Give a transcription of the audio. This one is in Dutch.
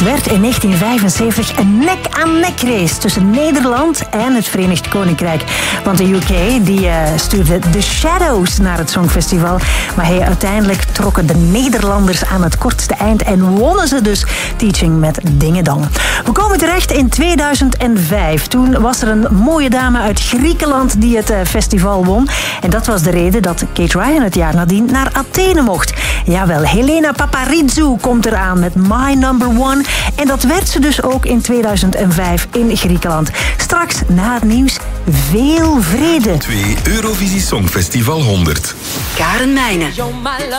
Het werd in 1975 een nek-aan-nek race tussen Nederland en het Verenigd Koninkrijk. Want de UK die stuurde The Shadows naar het Songfestival. Maar uiteindelijk trokken de Nederlanders aan het kortste eind en wonnen ze dus Teaching met Dingedong. We komen terecht in 2005. Toen was er een mooie dame uit Griekenland die het festival won. En dat was de reden dat Kate Ryan het jaar nadien naar Athene mocht. Jawel, Helena Paparizou komt eraan met My Number One. En dat werd ze dus ook in 2005 in Griekenland. Straks na het nieuws veel vrede. 2 Eurovisie Songfestival 100. Karen Mijnen.